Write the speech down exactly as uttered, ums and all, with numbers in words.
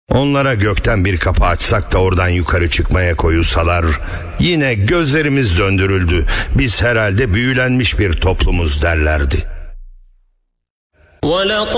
Onlara gökten bir kapı açsak da oradan yukarı çıkmaya koyulsalar, yine gözlerimiz döndürüldü, biz herhalde büyülenmiş bir toplumuz derlerdi.